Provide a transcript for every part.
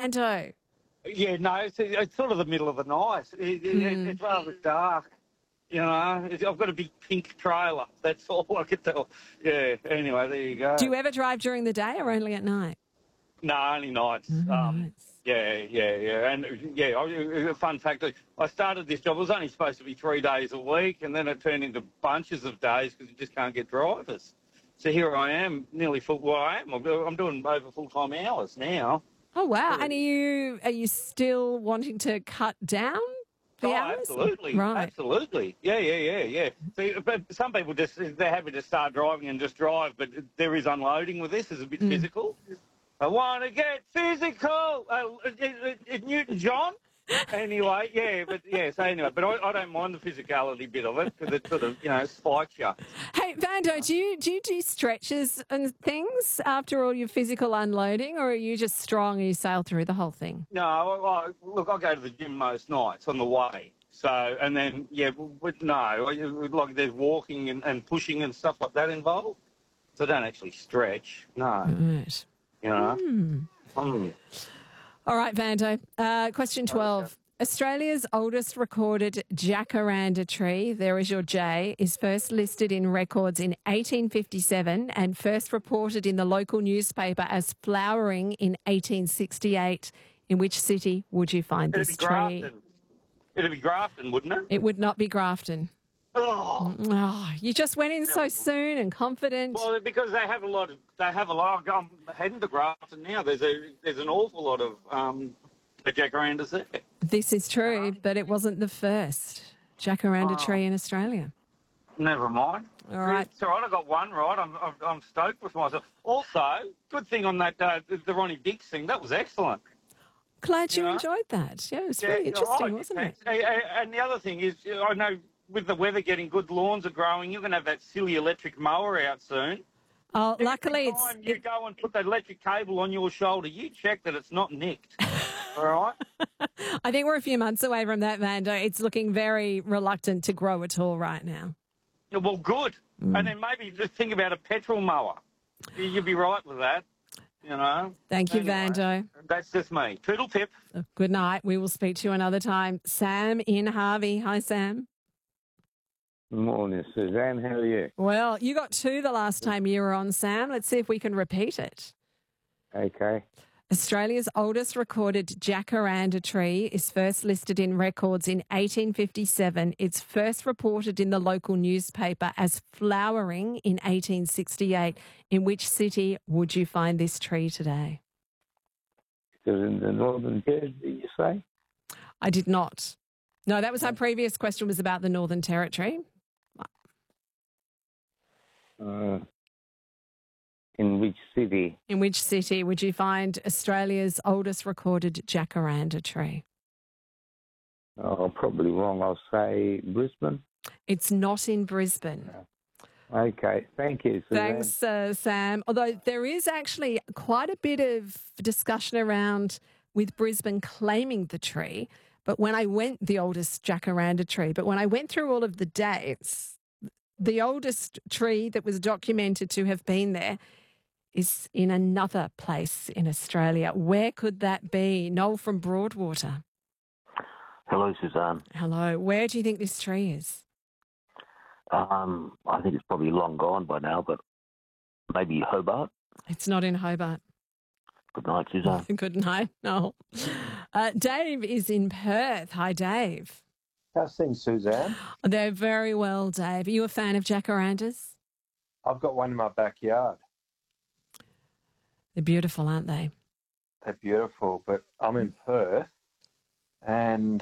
Vando? Yeah, no, it's sort of the middle of the night. It's rather dark. You know, I've got a big pink trailer. That's all I can tell. Yeah, anyway, there you go. Do you ever drive during the day or only at night? No, only nights. Nights. Yeah. And, a fun fact, I started this job. It was only supposed to be 3 days a week, and then it turned into bunches of days because you just can't get drivers. So here I am, nearly full. Well, I'm doing over full-time hours now. Oh, wow. And are you still wanting to cut down the hours? Absolutely. Right. Absolutely. Yeah. See, but some people they're happy to start driving and just drive, but there is unloading with this. It's a bit physical. I want to get physical. Newton-John. Anyway, so anyway, but I don't mind the physicality bit of it because it sort of, spikes you. Hey, Vando, do you do stretches and things after all your physical unloading, or are you just strong and you sail through the whole thing? No, look, I go to the gym most nights on the way. So, and then, like there's walking and pushing and stuff like that involved. So I don't actually stretch, no. Right. You know? All right, Vando. Question 12. Australia's oldest recorded jacaranda tree, there is your J, is first listed in records in 1857 and first reported in the local newspaper as flowering in 1868. In which city would you find this tree? It'd be Grafton, wouldn't it? It would not be Grafton. Oh, you just went in so soon and confident. Well, because they have a lot. I'm heading to Grafton now. There's an awful lot of jacarandas there. This is true, but it wasn't the first jacaranda tree in Australia. Never mind. All right. It's all right. I got one right. I'm stoked with myself. Also, good thing on that the Ronnie Dix thing. That was excellent. Glad you enjoyed that. Yeah, it was really interesting, wasn't it? And the other thing is, I know with the weather getting good, lawns are growing. You're going to have that silly electric mower out soon. Oh, luckily Every time you go and put that electric cable on your shoulder, you check that it's not nicked. All right? I think we're a few months away from that, Vando. It's looking very reluctant to grow at all right now. Yeah, well, good. And then maybe just think about a petrol mower. You'd be right with that. Thank you, Vando. That's just me. Toodle pip. Good night. We will speak to you another time. Sam in Harvey. Hi, Sam. Morning, Suzanne. How are you? Well, you got 2 the last time you were on, Sam. Let's see if we can repeat it. Okay. Australia's oldest recorded jacaranda tree is first listed in records in 1857. It's first reported in the local newspaper as flowering in 1868. In which city would you find this tree today? Because in the Northern Territory, did you say? I did not. No, that was our previous question, was about the Northern Territory. In which city? In which city would you find Australia's oldest recorded jacaranda tree? Oh, probably wrong. I'll say Brisbane. It's not in Brisbane. Okay, thank you, Suzanne. Thanks, Sam. Although there is actually quite a bit of discussion around with Brisbane claiming the tree, but when I went, the oldest jacaranda tree, but when I went through all of the dates, the oldest tree that was documented to have been there is in another place in Australia. Where could that be? Noel from Broadwater. Hello, Suzanne. Hello. Where do you think this tree is? I think it's probably long gone by now, but maybe Hobart. It's not in Hobart. Good night, Suzanne. Good night, Noel. Dave is in Perth. Hi, Dave. How's things, Suzanne? They're very well, Dave. Are you a fan of jacarandas? I've got one in my backyard. They're beautiful, aren't they? They're beautiful, but I'm in Perth, and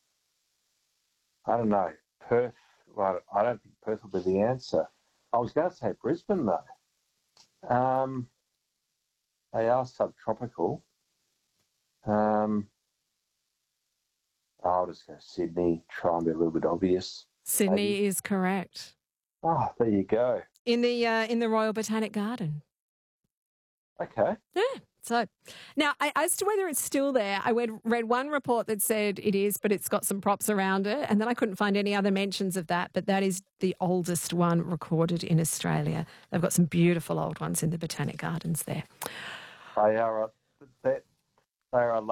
I don't know, Perth, well, I don't think Perth will be the answer. I was going to say Brisbane, though. They are subtropical. I'll just go Sydney, try and be a little bit obvious. Sydney is correct. Oh, there you go. In the Royal Botanic Garden. Okay. Yeah. So now, as to whether it's still there, I read one report that said it is, but it's got some props around it, and then I couldn't find any other mentions of that. But that is the oldest one recorded in Australia. They've got some beautiful old ones in the Botanic Gardens there. They are